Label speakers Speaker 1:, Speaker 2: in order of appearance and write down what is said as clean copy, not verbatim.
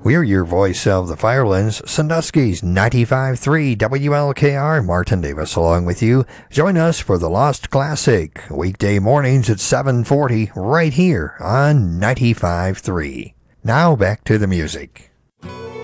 Speaker 1: We're your voice of the Firelands, Sandusky's 95.3 WLKR. Martin Davis along with you. Join us for the Lost Classic, weekday mornings at 7:40, right here on 95.3. Now back to the music.